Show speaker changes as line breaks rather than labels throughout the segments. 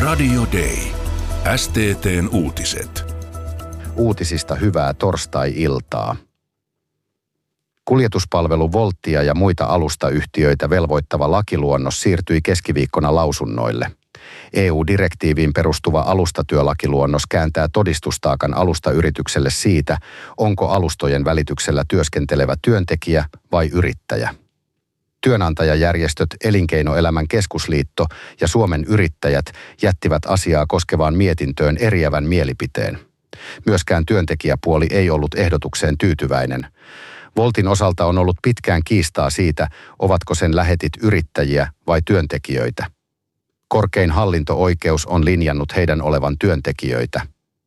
Radio Day. STT:n uutiset.
Uutisista hyvää torstai-iltaa. Kuljetuspalvelu Woltia ja muita alustayhtiöitä velvoittava lakiluonnos siirtyi keskiviikkona lausunnoille. EU-direktiiviin perustuva alustatyölakiluonnos kääntää todistustaakan alustayritykselle siitä, onko alustojen välityksellä työskentelevä työntekijä vai yrittäjä. Työnantajajärjestöt Elinkeinoelämän keskusliitto ja Suomen yrittäjät jättivät asiaa koskevaan mietintöön eriävän mielipiteen. Myöskään työntekijäpuoli ei ollut ehdotukseen tyytyväinen. Woltin osalta on ollut pitkään kiistaa siitä, ovatko sen lähetit yrittäjiä vai työntekijöitä. Korkein hallinto-oikeus on linjannut heidän olevan työntekijöitä.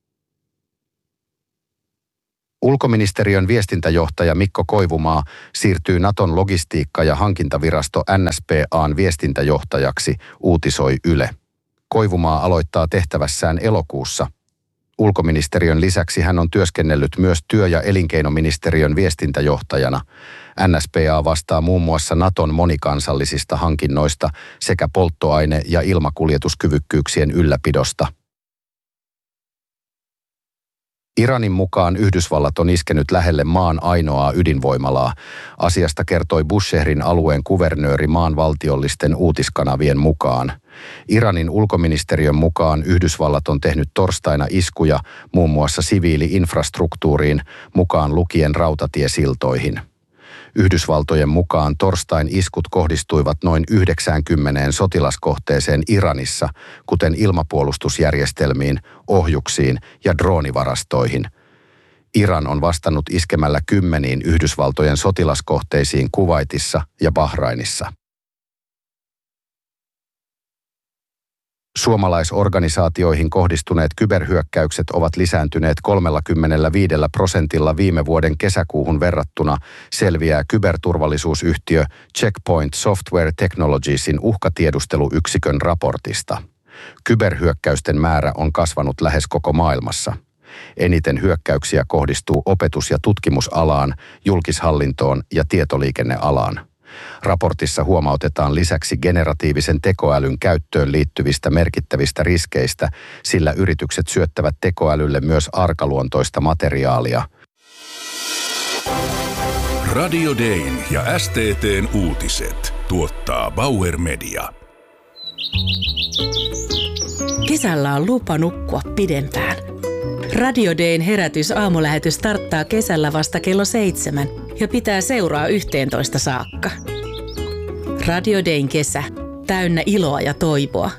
Ulkoministeriön viestintäjohtaja Mikko Koivumaa siirtyy Naton logistiikka- ja hankintavirasto NSPA:n viestintäjohtajaksi, uutisoi Yle. Koivumaa aloittaa tehtävässään elokuussa. Ulkoministeriön lisäksi hän on työskennellyt myös työ- ja elinkeinoministeriön viestintäjohtajana. NSPA vastaa muun muassa Naton monikansallisista hankinnoista sekä polttoaine- ja ilmakuljetuskyvykkyyksien ylläpidosta. Iranin mukaan Yhdysvallat on iskenyt lähelle maan ainoaa ydinvoimalaa. Asiasta kertoi Bushehrin alueen kuvernööri maan valtiollisten uutiskanavien mukaan. Iranin ulkoministeriön mukaan Yhdysvallat on tehnyt torstaina iskuja muun muassa siviili-infrastruktuuriin, mukaan lukien rautatiesiltoihin. Yhdysvaltojen mukaan torstain iskut kohdistuivat noin 90 sotilaskohteeseen Iranissa, kuten ilmapuolustusjärjestelmiin, ohjuksiin ja droonivarastoihin. Iran on vastannut iskemällä 10 Yhdysvaltojen sotilaskohteisiin Kuwaitissa ja Bahrainissa. Suomalaisorganisaatioihin kohdistuneet kyberhyökkäykset ovat lisääntyneet 35% viime vuoden kesäkuuhun verrattuna, selviää kyberturvallisuusyhtiö Checkpoint Software Technologiesin uhkatiedusteluyksikön raportista. Kyberhyökkäysten määrä on kasvanut lähes koko maailmassa. Eniten hyökkäyksiä kohdistuu opetus- ja tutkimusalaan, julkishallintoon ja tietoliikennealaan. Raportissa huomautetaan lisäksi generatiivisen tekoälyn käyttöön liittyvistä merkittävistä riskeistä, sillä yritykset syöttävät tekoälylle myös arkaluontoista materiaalia.
Radio Dayn ja STT:n uutiset tuottaa Bauer Media.
Kesällä on lupa nukkua pidempään. Radio Dayn herätys-aamulähetys starttaa kesällä vasta kello 7 ja pitää seuraa 11 saakka. Radio Dayn kesä, täynnä iloa ja toivoa.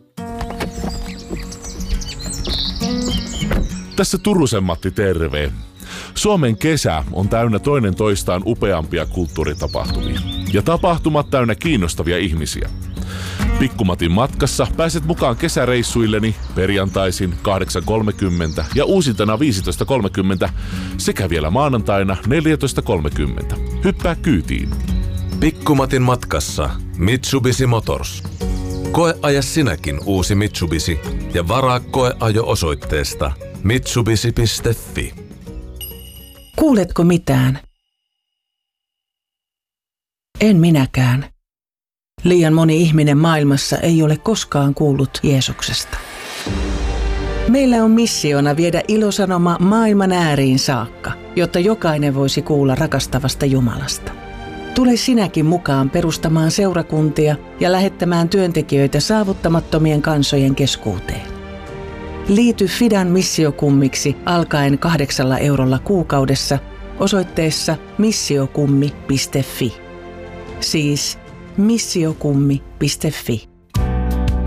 Tässä Turusen Matti, terve. Suomen kesä on täynnä toinen toistaan upeampia kulttuuritapahtumia. Ja tapahtumat täynnä kiinnostavia ihmisiä. Pikkumatin matkassa pääset mukaan kesäreissuilleni perjantaisin 8.30 ja uusintana 15.30 sekä vielä maanantaina 14.30. Hyppää kyytiin.
Pikkumatin matkassa Mitsubishi Motors. Koeaja sinäkin uusi Mitsubishi ja varaa koeajo osoitteesta mitsubishi.fi.
Kuuletko mitään? En minäkään. Liian moni ihminen maailmassa ei ole koskaan kuullut Jeesuksesta. Meillä on missiona viedä ilosanoma maailman ääriin saakka, jotta jokainen voisi kuulla rakastavasta Jumalasta. Tule sinäkin mukaan perustamaan seurakuntia ja lähettämään työntekijöitä saavuttamattomien kansojen keskuuteen. Liity Fidan missiokummiksi alkaen 8 eurolla kuukaudessa osoitteessa missiokummi.fi. Siis missiokummi.fi.